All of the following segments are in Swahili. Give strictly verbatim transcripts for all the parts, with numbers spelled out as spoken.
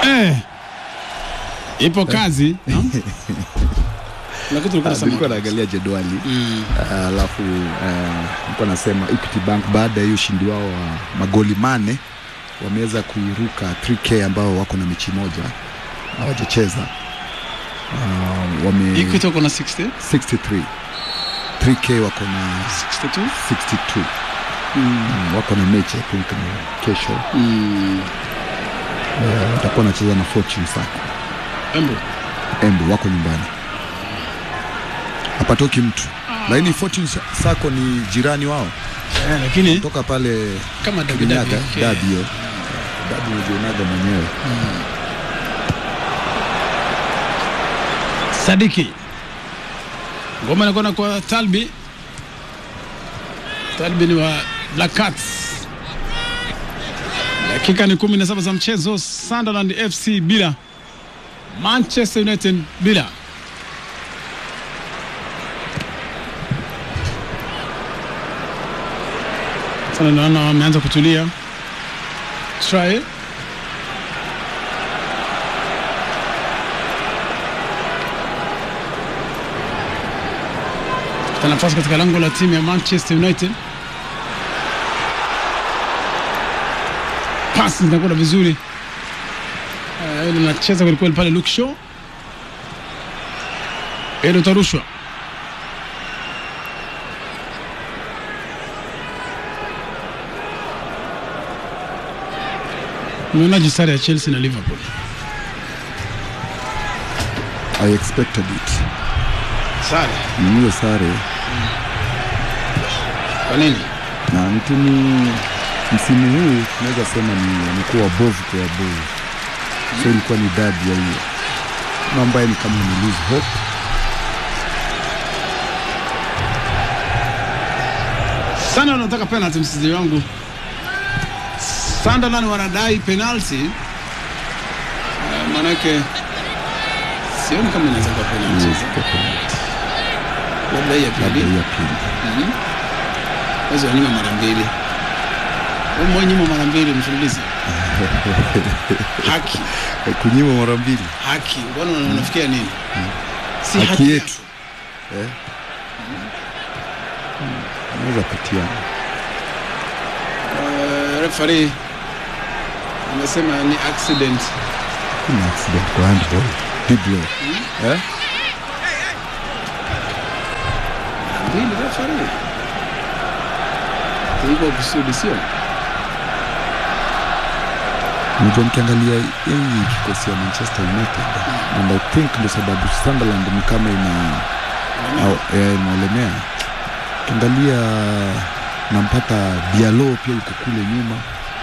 Eh. Ipo kazi, no? Nilikuwa naangalia jedwali alafu nilikuwa nasema Equity Bank baada ya hiyo ushindi wao wa magoli mane wameweza kuiruka three K ambao wako na mechi moja hawajacheza. Uh, wame Equity wako na sixty sixty-three, three K wako na sixty-two sixty-two. Mm. Wako na mechi I think kesho. Mm. Uh, watakuwa wanacheza na Fortune Sacco. Embu Embu wako nyumbani. Hapatoki mtu. Ah. Lakini Fortune Sacco ni jirani wao. Yeah, lakini kutoka pale kama Dabi Dabi Dabi hiyo. Dabi unajionaga mwenyewe. Mm. Sadiki. Ngoma inakwenda kwa Talbi. Talbi ni wa Black Cats. Dakika ni kumi na saba za mchezo. Sunderland F C bila, Manchester United bila. Sana naona wameanza kutulia. Try. Tuna nafasi katika lango la timu ya Manchester United. Pasi zinakwenda vizuri. Eh, uh, anacheza kwa kweli pale Luke Shaw. Edo tarushwa. Unaonaje sare ya Chelsea na Liverpool? I expected it. Sare. Niyo sare. Kwa nini? Na mtini msimu huu naweza sema ni mkuu wa bovu kwa bovu. Mm. So ilikuwa ni dabi ya hiyo. Mambo ni kama ni lose hope. Sana nataka penalty msizi wangu. Sunderland wanadai penalty. Uh, manake sioni kama inaweza kuwa penalty. Yes, penalty. Labda ya pili. Labda ya pili. Mhm. Wazo nyuma mara mbili. Wao nyuma mara mbili mfululizo. Haki. Kunyima mara mbili. Haki. Mbona unafikia nini? Mm. Si haki, haki yetu. Eh? Anaweza patiana. Uh, referee amesema ni accident. Ni accident kwa handball. Diblo. Hmm? Eh? Mbili referee. Hivyo kusudi sio? Ndio nikiangalia hii kikosi ya Manchester United. Mm. And I think ndio sababu Sunderland ni kama ina au eh inalemea. Kiangalia nampata Diallo pia yuko kule nyuma.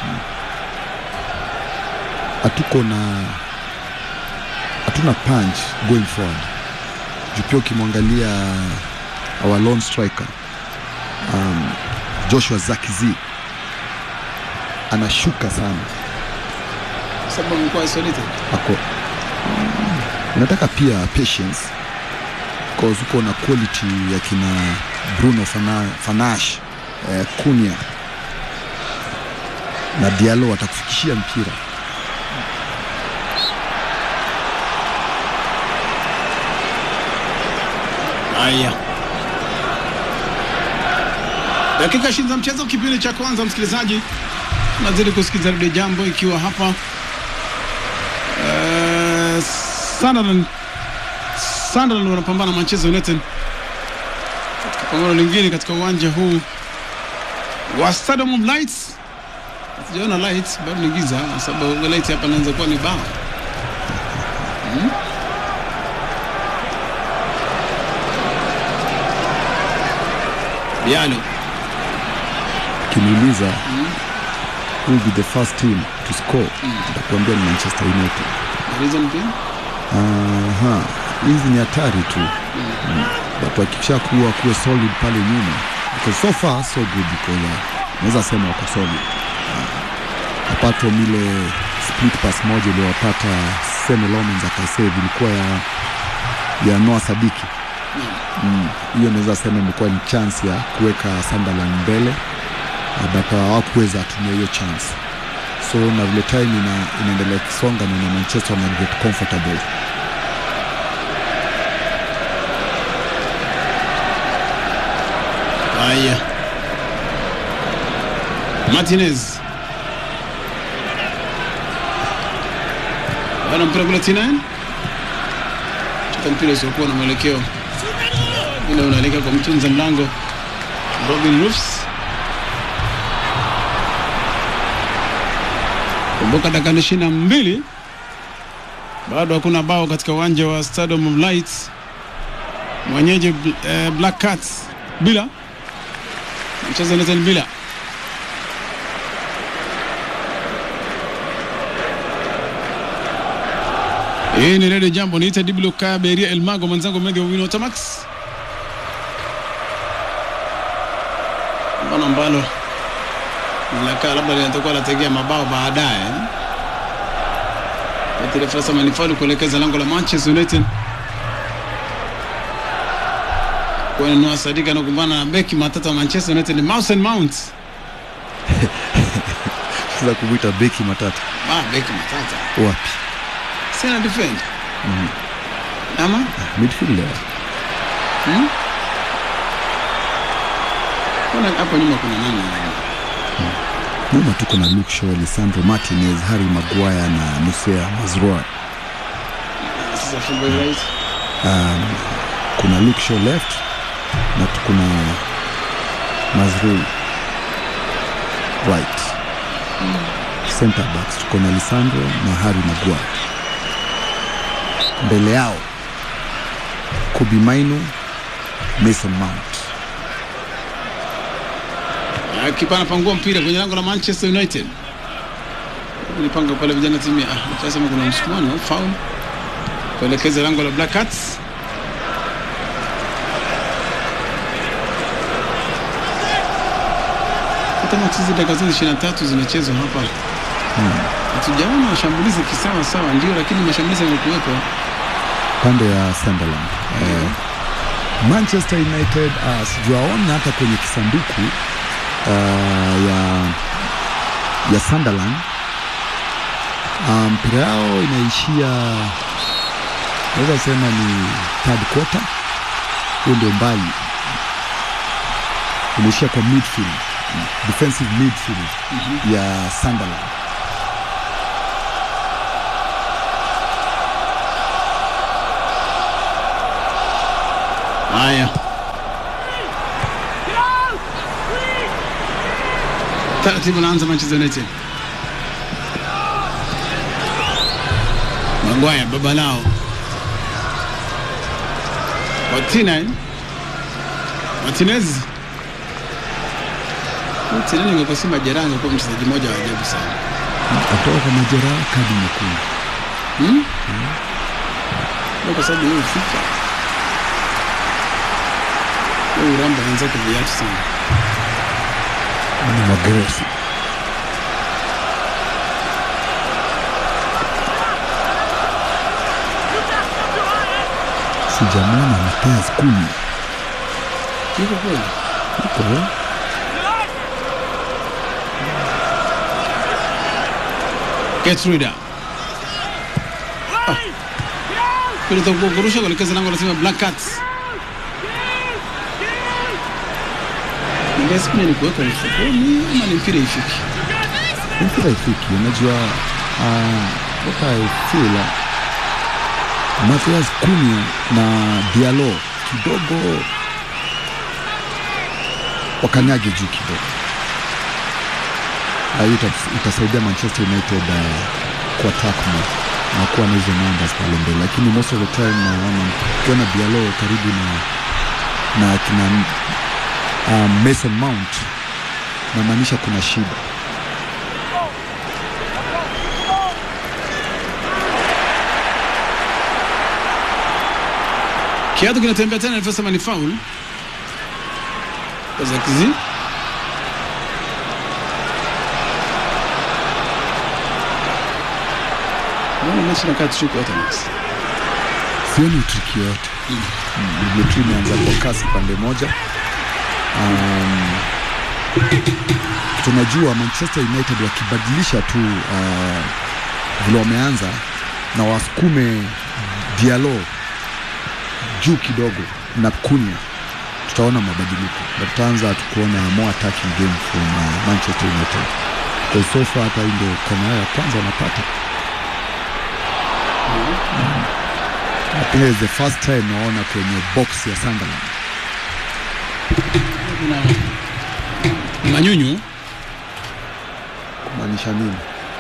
Hatuko hmm. na hatuna punch going forward. Jupio kimwangalia our lone striker um, Joshua Zakizi anashuka sana. Sababu mko isolated. Ako. Nataka pia patience. Cause uko na quality ya kina Bruno Fanash, eh, Kunia na Diallo watakufikishia mpira. Aya. Dakika ishirini za mchezo, kipindi cha kwanza msikilizaji. Tunazidi kusikiza Radio Jambo ikiwa hapa uh, Sunderland Sunderland wanapambana na Manchester United katika pambano lingine katika uwanja huu wa Stadium of Lights. Sijaona lights bado ni giza, kwa sababu light hapa inaanza kuwa ni baa. Hmm? Diallo kiniuliza mm. who will be the first team to score, nitakwambia mm. ni Manchester United. Reason being? Aha, hizi ni hatari tu. Mm. Mm. But wakikisha kuwa kuwe solid pale nyuma. Because so far so good because uh, naweza sema wako solid. Uh, apart from ile split pass moja iliyowapata Semi Lomens akasave ilikuwa ya ya Noah Sadiki. Mm. Hiyo mm. naweza sema imekuwa ni chance ya kuweka Sunderland mbele. But hawakuweza uh, tumia hiyo chance. so na vile time ina, inaendelea kisonga na Manchester wana get comfortable. Haya, Martinez wana mpira kule T nine, chukua mpira usiokuwa na mwelekeo ila unaelekea kwa mtunza mlango Robin Roofs. Kumbuka dakika ishirini na mbili bado hakuna bao katika uwanja wa Stadium of Light. Mwenyeji eh, Black Cats bila mchezo Nathan bila. Hii ni Radio Jambo, niita Diblo Kaberia Elmago, mwenzangu Mege Wino Tamax. Mbona mbalo Nilaka labda linatakuwa lategea mabao baadaye. Petile Frasa Manifalu kuelekeza lango la Manchester United. Kwa Noah Sadika anakumbana na beki matata wa Manchester United ni Mason Mount. Sasa kubuita beki matata. Ah, beki matata. Wapi? Sina defend. Mhm. Ama midfielder. Hmm? Kuna hapo nyuma kuna nani? Nyuma tuko na Luke Shaw, Lisandro Martinez, Harry Maguire na Musa Mazrua. Sasa fumbo right. Um, kuna Luke Shaw left na kuna Mazrui right. Mm. Center backs tuko na Lisandro na Harry Maguire. Mbele yao Kobe Maino, Mason Mount. Akipana pangua mpira kwenye lango la Manchester United. Nilipanga pale vijana timu ya ah, sasa kuna msukumano au foul. Kuelekeza lango la Black Cats. Hata mchezo dakika ishirini na tatu zimechezwa hapa. Hmm. Hatujaona mashambulizi kisawa sawa ndio, lakini mashambulizi yamekuwepo pande ya Sunderland. Yeah. Eh, Manchester United uh, sijaona hata kwenye kisanduku uh, ya ya Sunderland mpira um, yao inaishia, naweza sema ni third quarter, hiyo ndio mbali inaishia kwa midfield, defensive midfield mm-hmm. ya Sunderland. Haya, taratibu naanza Manchester United. Maguire baba lao T nine Martinez. Martinez ingekuwa majeraha kwa mchezaji mmoja wa ajabu sana. Atoka majeraha kadi nyekundu. Hmm? Hmm. Kwa sababu hiyo FIFA. Huyu Ramba anaanza kuviatu sana. Ni magresi. Sijamona Mathias Cunha. Yuko kweli? Yuko. Getrida. Ah. Kuleta kurusha kuelekeza lango la timu Black Cats. Ndio siku ni kuweka mfukoni ama ni mpira ifiki? Mpira ifiki, unajua ah what I feel Mathias Cunha na Diallo kidogo wakanyage juu kidogo. Hiyo itasaidia Manchester United uh, kwa attack more na kuwa na hizo numbers pale mbele, lakini most of the time naona kuna Diallo karibu na na kina um, Mason Mount, na maanisha kuna shida. Kiatu kinatembea tena, nilifosema ni foul. Kaza kizi. Mbona mechi na kati shuku hata mix? Sioni triki yote. Ndio tu imeanza kwa kasi pande moja. Um, tunajua Manchester United wakibadilisha tu uh, vile wameanza na wasukume Diallo juu kidogo na Cunha, tutaona mabadiliko na tutaanza tukuona more attacking game from uh, Manchester United. Kwa so far hata ndio kona ya kwanza wanapata. Mm. I think it's the first time naona kwenye box ya Sunderland. Kuna manyunyu kumaanisha nini?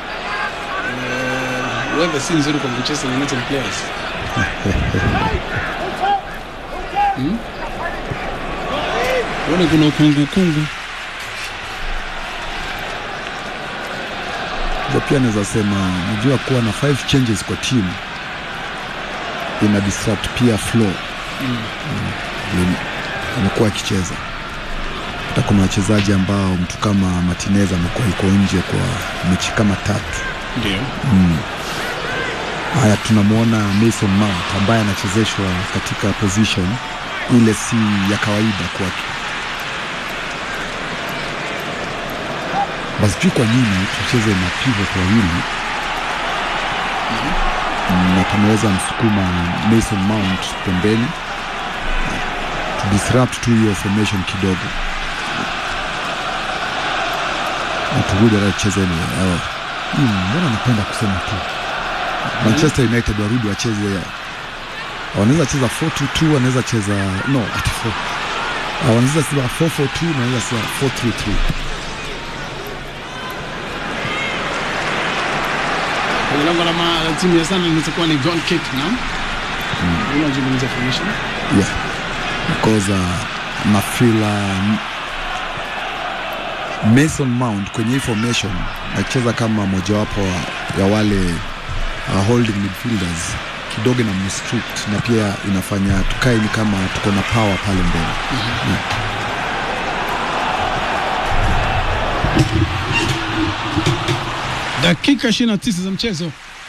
Uh, weather si nzuri kwa Manchester United players. Hmm? Wale kuna ukungu kungu. Ndio pia naweza sema najua kuwa na five changes kwa team ina disrupt pia flow. Mm. Mm. Amekuwa akicheza. Hata kuna wachezaji ambao mtu kama Martinez amekuwa yuko nje kwa mechi kama tatu. Ndio. Mm. Haya tunamuona Mason Mount ambaye anachezeshwa katika position ile si ya kawaida kwake. Basi kwa nini tucheze na pivot wawili? Mm. Na tumeweza msukuma Mason Mount pembeni to disrupt tu hiyo formation kidogo. Na turudi na tucheze ni hao. Mbona napenda kusema tu Manchester United warudi wacheze, wanaweza cheza four two two, wanaweza cheza no at four, wanaweza cheza four four two, na wanaweza cheza four three three. Kwa lango la timu ya Sunderland itakuwa ni goal kick na unazungumzia formation. Yeah, because uh, na feel uh, Mason Mount kwenye formation anacheza kama mojawapo ya wale uh, holding midfielders kidogo na mstrict, na pia inafanya tukae ni kama tuko na power pale mbele. Mm-hmm. Yeah. Dakika ishirini na tisa za mchezo.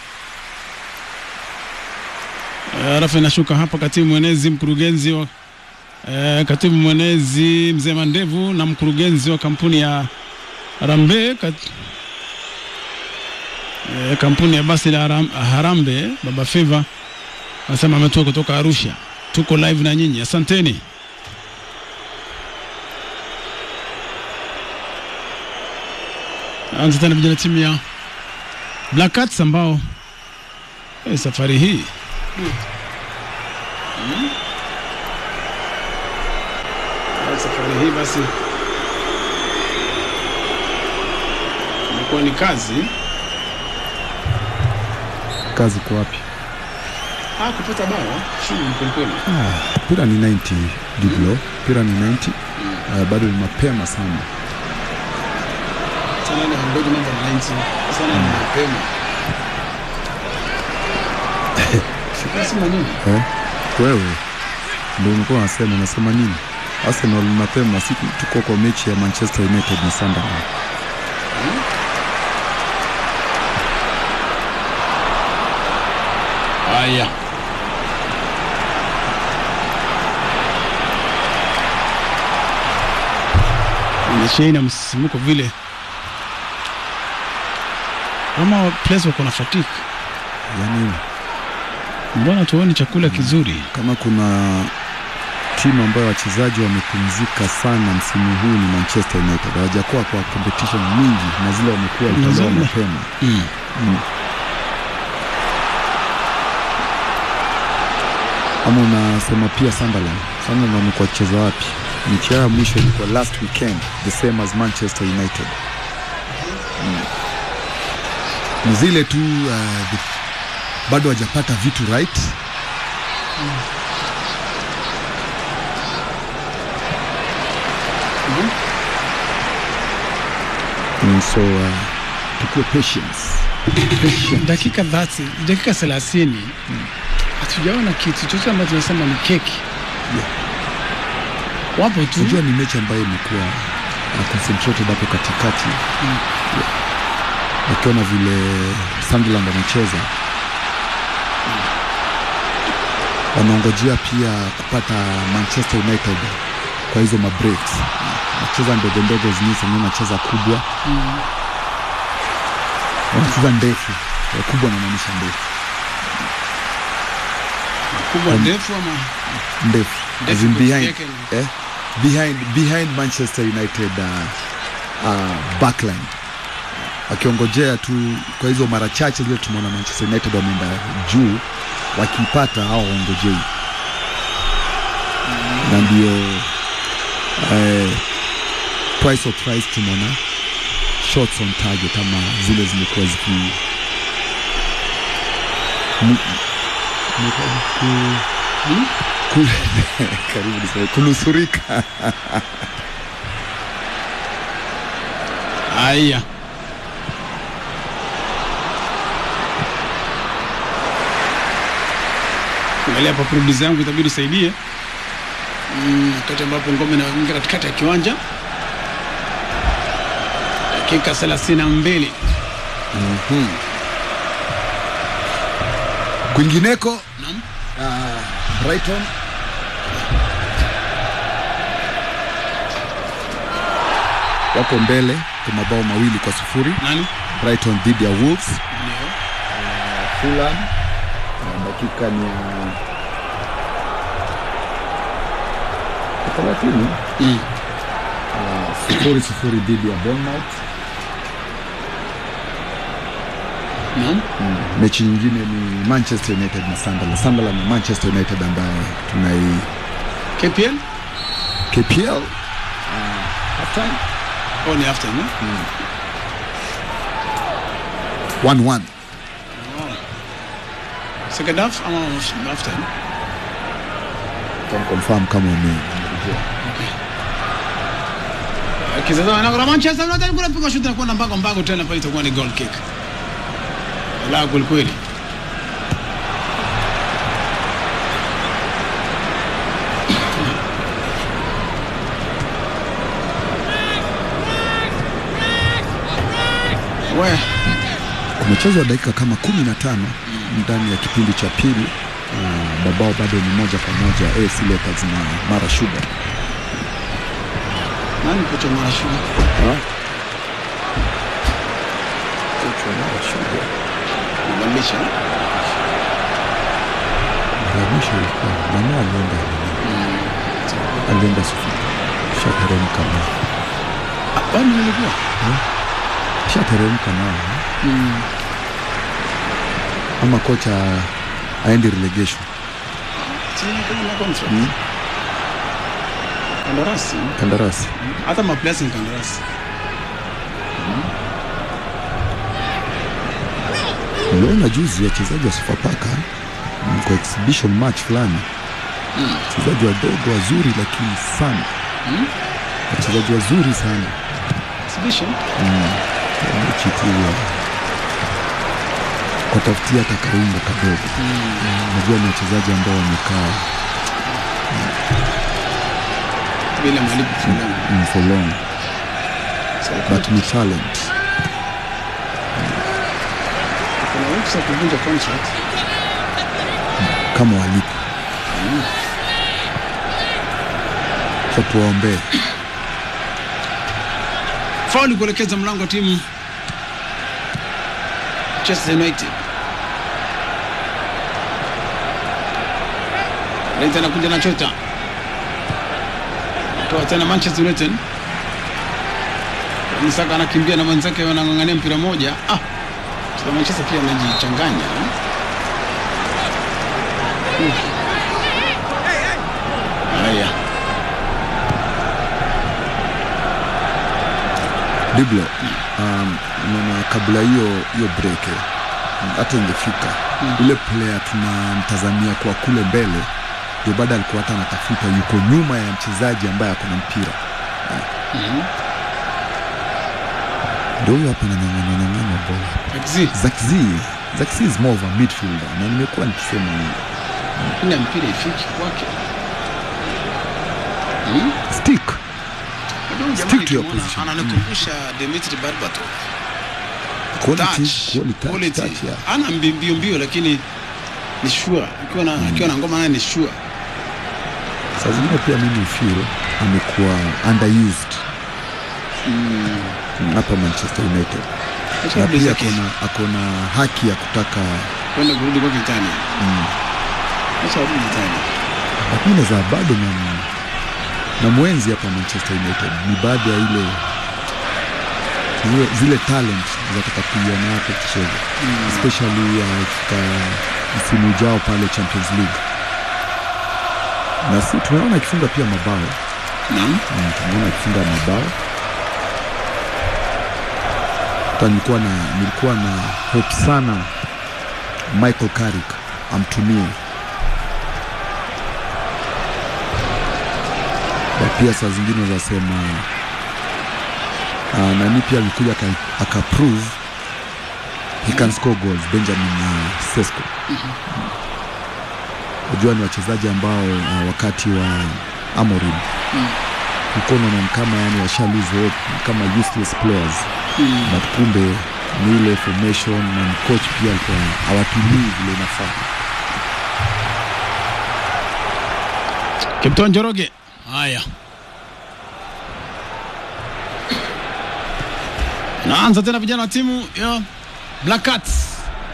Uh, Rafa inashuka hapa, katibu mwenezi mkurugenzi wa uh, katibu mwenezi Mzee Mandevu na mkurugenzi wa kampuni ya Harambe kat... uh, kampuni ya basi la Haram... Harambe Baba Feva anasema ametoka kutoka Arusha. Tuko live na nyinyi, asanteni. Anza tena vijana timu ya Black Cats ambao eh, safari hii mm. Mm. safari hii basi imekuwa ni kazi kazi kwa wapi? Ah, kupata bao shughuli kweli kweli. Ah, pira ni ninety Diblo, mm. pira ni ninety. Mm. Uh, bado ni mapema sana. Sana ni hangoji namba ninety. Sana ni mapema. Sasa nini? Eh? Wewe ndio ulikuwa unasema unasema nini? Arsenal mapema, si tuko kwa mechi ya Manchester United na Sunderland. Hmm? Aya. Nishaina msimuko vile. Kama players wako na fatigue. Yaani mbona tuone chakula kizuri? Kama kuna timu ambayo wachezaji wamepumzika sana msimu huu ni Manchester United. Hawajakuwa kwa competition mingi na zile wamekuwa utazao mapema. Mm. Mm. Ama unasema pia Sunderland. Sunderland wamekuwa cheza wapi? Mechi ya mwisho ilikuwa last weekend, the same as Manchester United. Mm. Ni zile tu uh, the, bado hajapata vitu right. Mm. Mm-hmm. Mm, so uh, tukue patience. Patience. Dakika thelathini, dakika thelathini. Mm. Hatujaona kitu chochote ambacho tunasema ni keki. Yeah. Wapo tu. Unajua ni mechi ambayo imekuwa uh, concentrated hapo katikati. Mm. Yeah. Ukiona vile Sunderland wanacheza, mm. wanaongojea pia kupata Manchester United kwa hizo mabreaks. Wanacheza ndogo ndogo zinisa na wanacheza kubwa. Mm. Wanacheza ndefu. Kubwa na maanisha ndefu. Kubwa ndefu ama ndefu. As in behind eh behind behind Manchester United uh, uh, backline. Akiongojea tu kwa hizo mara chache zile tumeona Manchester United wameenda juu wakipata hao ongojei. Mm. Na ndio eh price of price tumeona shots on target ama zile zimekuwa ziki ni ku hmm? ku karibu sana kunusurika. Aya. Angalia hapa producer yangu itabidi saidie. Mm, wakati ambapo ngome inaingia katikati ya kiwanja. Dakika thelathini na mbili. Mhm. Kwingineko, naam, uh, Brighton wako mbele kwa mabao mawili kwa sufuri. Nani? Brighton dhidi ya Wolves. Ndio. Uh, Fulham uh, dakika ni thelathini. Mm. Uh, sufuri sufuri dhidi ya Bournemouth. Naam. Mm. Mechi nyingine ni Manchester United na Sunderland. Sunderland na Manchester United ambayo tunai K P L? K P L uh, half time. Oh, ni half time, eh? Mm. one one. Oh. Second half ama half time? Can confirm kama umerejea. Okay. Akizaza na Manchester United kuna piga shuti na kwenda mbago mbago tena pale itakuwa ni goal kick. La gol kweli. Wewe kumechezwa dakika kama kumi na tano ndani ya kipindi cha pili. Uh, babao bado ni moja kwa moja A F C Leopards na Mara Sugar. nani kocha Mara Sugar? Ah. Kocha Mara Sugar. Mbalisha. Mbalisha ilikuwa nani alienda? Alienda Sofia. Shateremka na. Hapana nilikuwa. Shateremka na. Mm. Ama kocha aende relegation. Timu kama contract. Mm. Kandarasi. Kandarasi. Hata maplasi ni kandarasi. Uliona juzi wachezaji wa Sofapaka kwa exhibition match fulani. Mm. Wachezaji wadogo wazuri lakini sana. Mm. Wachezaji wazuri sana. Exhibition. Mm. Mechi tu kwa tafutia hata kaumbo kadogo. Najua ni wachezaji ambao wamekaa bila malipo fulani. Mm, for long. But ni talent. Kuna ruhusa kuvunja contract kama walipo. Mm. Kwa tuombe. Fauli kuelekeza mlango wa timu Manchester United. Leta na kuja na chota. Toa tena Manchester United. Nisaka anakimbia na mwenzake wanang'ang'ania mpira moja. Ah. Sasa Manchester pia anajichanganya. Haya. Diblo, um, na kabla hiyo hiyo break hata ingefika mm. Ule player tunamtazamia kwa kule mbele ndio baada alikuwa hata anatafuta yuko nyuma ya mchezaji ambaye ako na mpira. Mhm. Ndio huyo hapa ananyang'anya bola. Zakzi. Zakzi. Zakzi is more of a midfielder. Na nimekuwa nikisema hivi. Ina mpira ifiki kwake. Mhm. Stick. Stick to your position. Ananikumbusha Dimitri Berbatov. Quality, touch, quality, quality. touch, yeah. Ana mbio mbio lakini ni sure. Akiwa na akiwa na ngoma naye ni sure. Sasa zingine pia mimi feel amekuwa underused Mm. hapa Manchester United. Na pia akona akona haki ya kutaka kwenda kurudi kwa Italia. Mm. Acha arudi Italia. Lakini za bado na na mwenzi hapa Manchester United ni baadhi ya ile zile, zile talent zinataka kuiona hapa kicheza. Mm. Especially ya uh, msimu ujao pale Champions League. Na si tunaona akifunga pia mabao. Naam. Mm, tunaona akifunga mabao. Hata nilikuwa na nilikuwa na hope sana Michael Carrick amtumie. Na pia saa zingine unasema uh, nani pia alikuja akaprove he can score goals, Benjamin uh, Sesko. Mm-hmm. Unajua ni wachezaji ambao uh, wakati wa Amorim mm. mkono na kama yani washa lose hope kama useless players. Mm. But kumbe ni ile formation na coach pia alikuwa hawatumii vile inafaa. Kipton Njoroge. Haya. Naanza tena vijana wa timu ya Black Cats.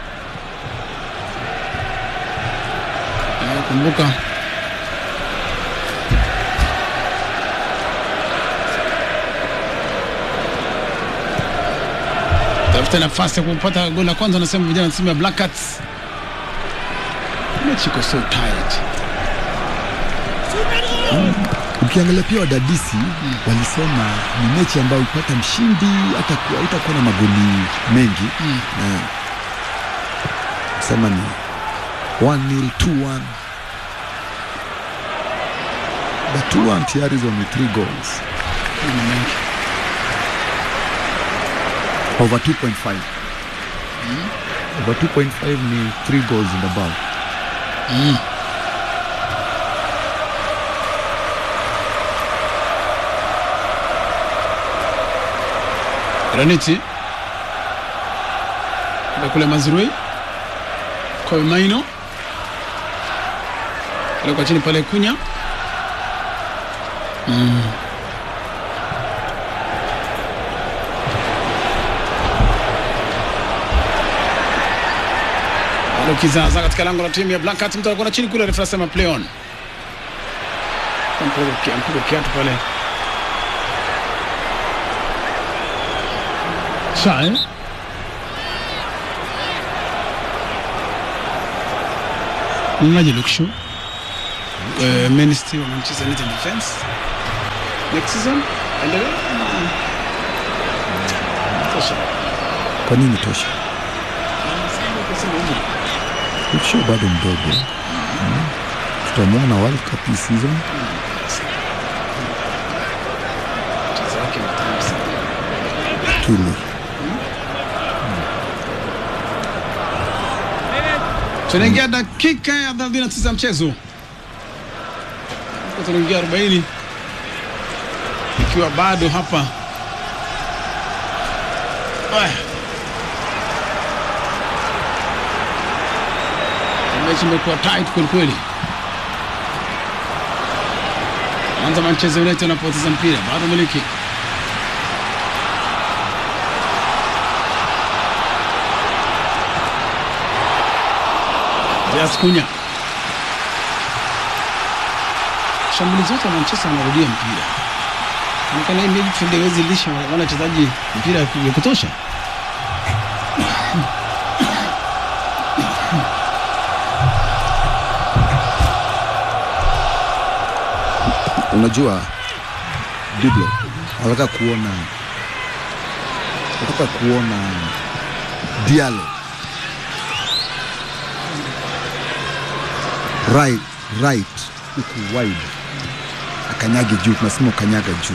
Ya kumbuka tafuta nafasi ya kupata goli la kwanza, anasema vijana wa timu ya Black Cats. Mechi iko so tight. Mm. Ukiangalia pia wadadisi mm. walisema ni mechi ambayo ipata mshindi hata haitakuwa na magoli mengi. Mm. Uh, sema ni one nil, two one. But two one tayari is only three goals. Mm. Over two point five. Mm. Over two point five ni three goals and above. Mm. Graniti kule Mazrui kwa Maino kule kwa chini pale Kunya. Mm. Alo kizaza katika lango la timu ya Black Cats, mtu alikuwa chini kule, refa sema play on. Mpigo kia mpigo kiatu pale. Shine. Mnaje Lukshu? Uh, Ministry wa Manchester United Defense. Next season? Endelea? Tosha. Kwa nini tosha? Lukshu bado mdogo. Mm. Tutamwona World Cup hii season. Kili. Tunaingia dakika ya thelathini na tisa mchezo. Tunaingia arobaini. Ikiwa bado hapa. Aya. Mechi imekuwa tight kweli kweli. Anza Manchester United anapoteza mpira, bado miliki. Dias Kunya. Shambulizi wote wa Manchester wanarudia mpira. Nikana hii midfield haiwezi lisha wala wachezaji mpira ya kutosha. Unajua Diblo anataka kuona anataka kuona Diallo right right huku wide akanyage juu, tunasema kanyaga juu,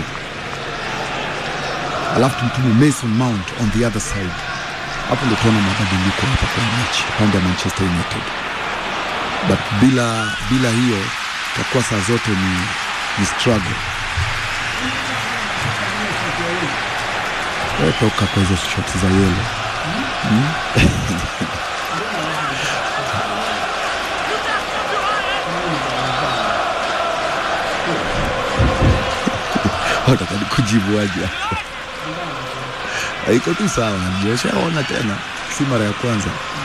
alafu tumtume Mason Mount on the other side. Hapo ndio tunaona mabadiliko hapa kwa mechi pande ya Manchester United, but bila bila hiyo itakuwa saa zote ni ni struggle. Toka kwa hizo shots za yellow. Hmm? Hata kujibu aje. iko tu sawa, nimeshaona tena, si mara ya kwanza.